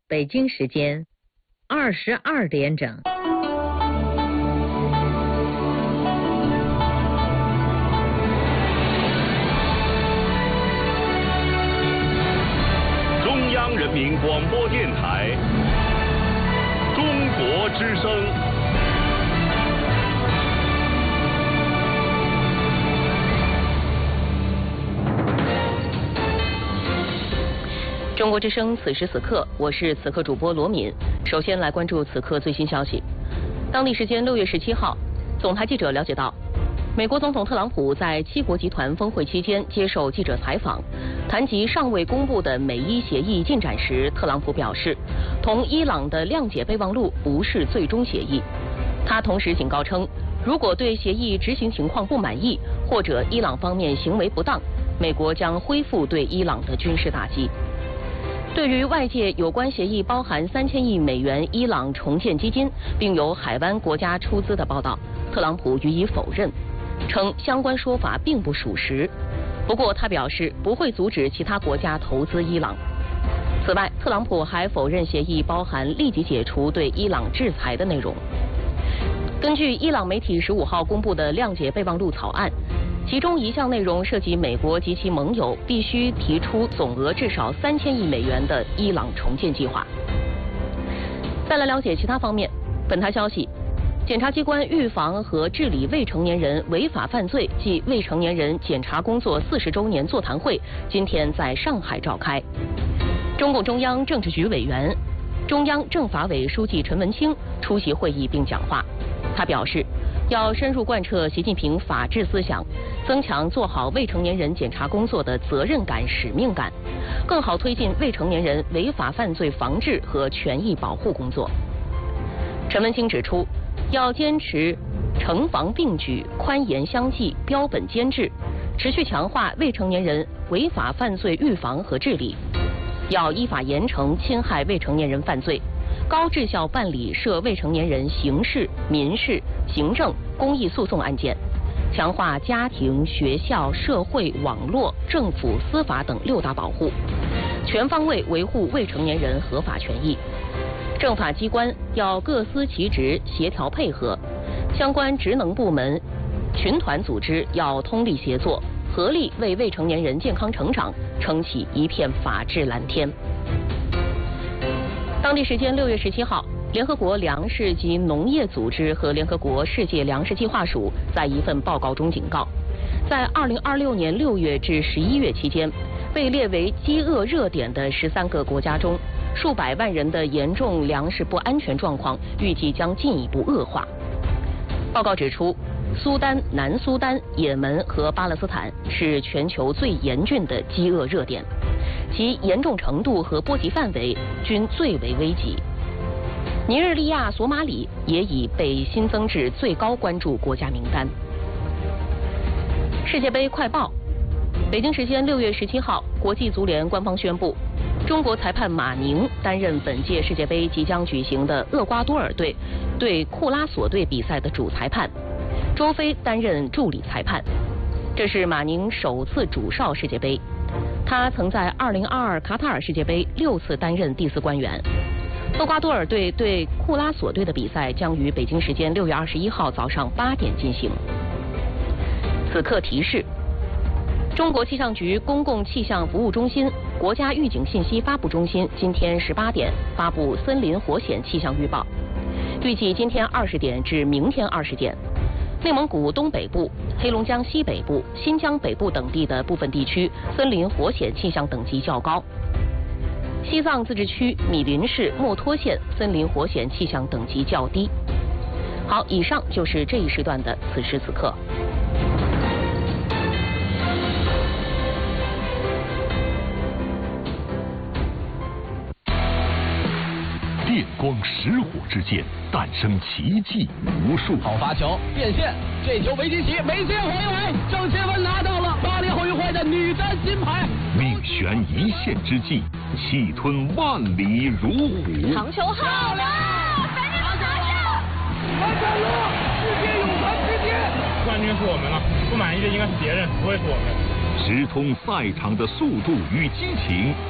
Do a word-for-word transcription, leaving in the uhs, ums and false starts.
北京时间二十二点整。 中央人民广播电台中国之声。 中国之声，此时此刻，我是此刻主播罗敏。首先来关注此刻最新消息。当地时间六月十七号，总台记者了解到，美国总统特朗普在七国集团峰会期间接受记者采访，谈及尚未公布的美伊协议进展时，特朗普表示，同伊朗的谅解备忘录不是最终协议。他同时警告称，如果对协议执行情况不满意，或者伊朗方面行为不当，美国将恢复对伊朗的军事打击。对于外界有关协议包含三千亿美元伊朗重建基金，并由海湾国家出资的报道，特朗普予以否认，称相关说法并不属实。不过他表示不会阻止其他国家投资伊朗。此外，特朗普还否认协议包含立即解除对伊朗制裁的内容。根据伊朗媒体十五号公布的谅解备忘录草案，其中一项内容涉及美国及其盟友必须提出总额至少三千亿美元的伊朗重建计划。再来了解其他方面，本台消息，检察机关预防和治理未成年人违法犯罪暨未成年人检察工作四十周年座谈会今天在上海召开。中共中央政治局委员、中央政法委书记陈文清出席会议并讲话。他表示，要深入贯彻习近平法治思想，增强做好未成年人检察工作的责任感、使命感，更好推进未成年人违法犯罪防治和权益保护工作。陈文清指出，要坚持惩防并举、宽严相济、标本兼治，持续强化未成年人违法犯罪预防和治理，要依法严惩侵害未成年人犯罪，高质效办理涉未成年人刑事、民事、行政、公益诉讼案件，强化家庭、学校、社会、网络、政府、司法等六大保护，全方位维护未成年人合法权益。政法机关要各司其职，协调配合，相关职能部门、群团组织要通力协作，合力为未成年人健康成长撑起一片法治蓝天。当地时间六月十七号，联合国粮食及农业组织和联合国世界粮食计划署在一份报告中警告，在二零二六年六月至十一月期间，被列为饥饿热点的十三个国家中，数百万人的严重粮食不安全状况预计将进一步恶化。报告指出，苏丹、南苏丹、也门和巴勒斯坦是全球最严峻的饥饿热点，其严重程度和波及范围均最为危急。尼日利亚、索马里也已被新增至最高关注国家名单。世界杯快报，北京时间六月十七号，国际足联官方宣布，中国裁判马宁担任本届世界杯即将举行的厄瓜多尔队对库拉索队比赛的主裁判，周飞担任助理裁判。这是马宁首次主哨世界杯，他曾在二零二二卡塔尔世界杯六次担任第四官员。厄瓜多尔队对库拉索队的比赛将于北京时间六月二十一号早上八点进行。此刻提示：中国气象局公共气象服务中心、国家预警信息发布中心今天十八点发布森林火险气象预报，预计今天二十点至明天二十点，内蒙古东北部、黑龙江西北部、新疆北部等地的部分地区森林火险气象等级较高。西藏自治区米林市墨脱县森林火险气象等级较低。好，以上就是这一时段的此时此刻。 电光石火之间，诞生奇迹无数。 好发球，变线，这球维基奇没接回来，郑钦文拿到了巴黎奥运会的女单金牌。 命悬一线之际，气吞万里如虎。 长球好了，赶紧拿下！ 完成了，世界泳坛之巅。 冠军是我们了，不满意的应该是别人，不会是我们。 直通赛场的速度与激情。